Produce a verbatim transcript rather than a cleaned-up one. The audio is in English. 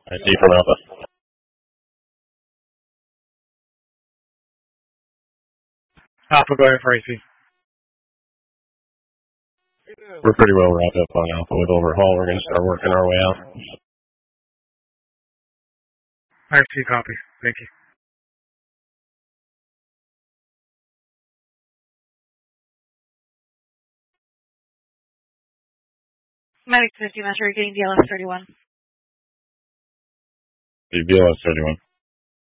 I D from Alpha. Alpha, go ahead for A C. We're pretty well wrapped up on Alpha with overhaul. We're going to start working our way out. I have two copies. Thank you. Medic fifty, Metro, getting D L S thirty-one. The D L S thirty-one.